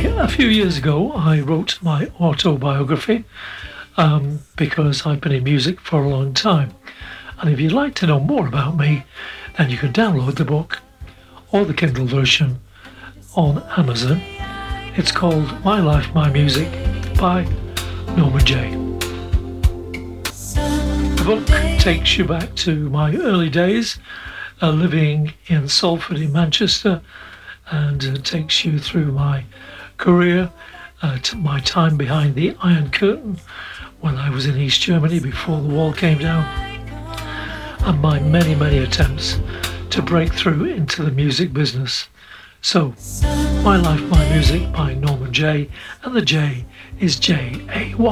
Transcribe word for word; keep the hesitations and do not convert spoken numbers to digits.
A few years ago, I wrote my autobiography um, because I've been in music for a long time. And if you'd like to know more about me, then you can download the book or the Kindle version on Amazon. It's called My Life, My Music by Norman Jay. The book takes you back to my early days uh, living in Salford in Manchester, and uh, takes you through my career, uh, to my time behind the Iron Curtain when I was in East Germany before the wall came down, and my many, many attempts to break through into the music business. So, My Life, My Music by Norman Jay, and the J is J A Y.